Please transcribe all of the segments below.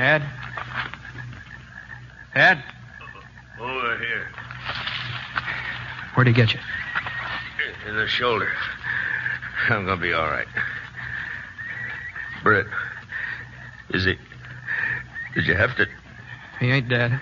Ed? Ed? Over here. Where'd he get you? In the shoulder. I'm gonna be all right. Britt, is he... Did you have to... He ain't dead.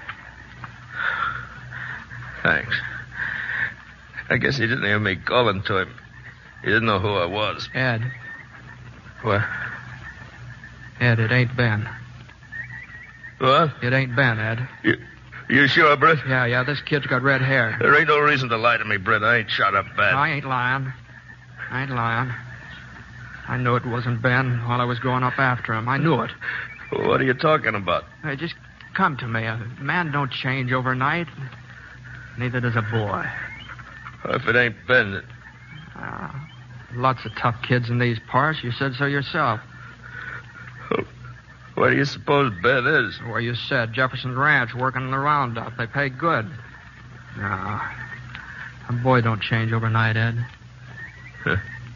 Thanks. I guess he didn't hear me calling to him. He didn't know who I was. Ed. What? Ed, it ain't Ben. What? It ain't Ben, Ed. You sure, Britt? Yeah, this kid's got red hair. There ain't no reason to lie to me, Britt. I ain't shot up bad. I ain't lying. I knew it wasn't Ben while I was going up after him. I knew it. What are you talking about? Hey, just come to me. A man don't change overnight. Neither does a boy. If it ain't Ben... Lots of tough kids in these parts. You said so yourself. Where do you suppose Ben is? Where you said, Jefferson Ranch, working in the roundup. They pay good. No. A boy don't change overnight, Ed. Huh.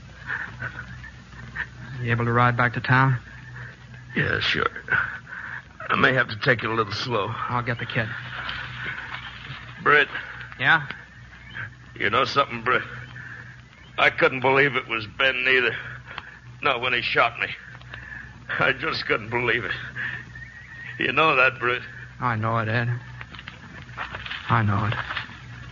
You able to ride back to town? Yeah, sure. I may have to take it a little slow. I'll get the kid. Britt. Yeah? You know something, Britt? I couldn't believe it was Ben neither. Not when he shot me. I just couldn't believe it. You know that, Britt? I know it, Ed. I know it.